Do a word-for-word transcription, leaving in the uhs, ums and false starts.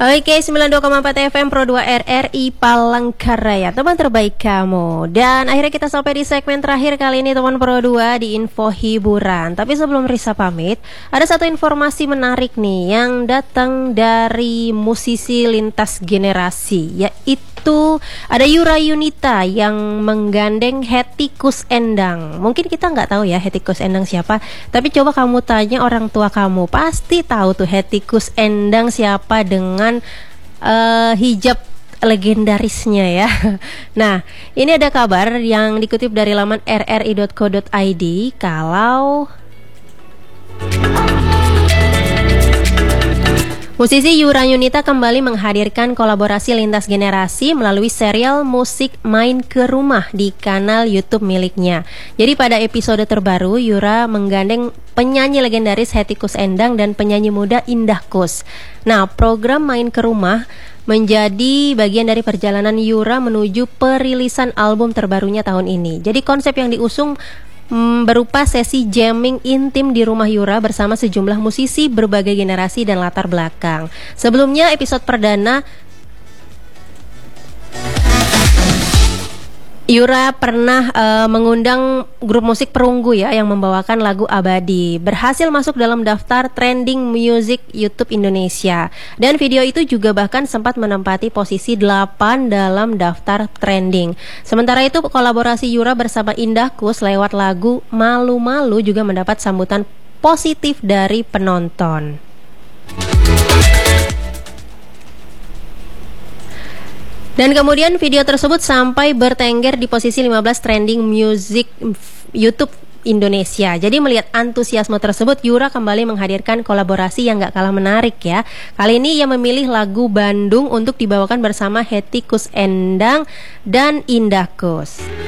Oke, sembilan puluh dua koma empat F M Pro dua R R I Palangkaraya, teman terbaik kamu. Dan akhirnya kita sampai di segmen terakhir kali ini teman Pro dua di info hiburan. Tapi sebelum Risa pamit, ada satu informasi menarik nih yang datang dari musisi lintas generasi, yaitu ada Yura Yunita yang menggandeng Hetty Koes Endang. Mungkin kita nggak tahu ya Hetty Koes Endang siapa, tapi coba kamu tanya orang tua kamu, pasti tahu tuh Hetty Koes Endang siapa dengan uh, hijab legendarisnya ya. Nah, ini ada kabar yang dikutip dari laman r r i dot co dot i d kalau musisi Yura Yunita kembali menghadirkan kolaborasi lintas generasi melalui serial musik Main ke Rumah di kanal YouTube miliknya. Jadi pada episode terbaru, Yura menggandeng penyanyi legendaris Hetty Koes Endang dan penyanyi muda Indah Koes. Nah, program Main ke Rumah menjadi bagian dari perjalanan Yura menuju perilisan album terbarunya tahun ini. Jadi konsep yang diusung Hmm, berupa sesi jamming intim di rumah Yura bersama sejumlah musisi berbagai generasi dan latar belakang. Sebelumnya episode perdana Yura pernah uh, mengundang grup musik perunggu ya yang membawakan lagu Abadi. Berhasil masuk dalam daftar trending music YouTube Indonesia. Dan video itu juga bahkan sempat menempati posisi delapan dalam daftar trending. Sementara itu kolaborasi Yura bersama Indah Koes lewat lagu Malu-Malu juga mendapat sambutan positif dari penonton. Dan kemudian video tersebut sampai bertengger di posisi lima belas trending music YouTube Indonesia. Jadi melihat antusiasme tersebut, Yura kembali menghadirkan kolaborasi yang gak kalah menarik ya. Kali ini ia memilih lagu Bandung untuk dibawakan bersama Hetty Koes Endang dan Indah Koes.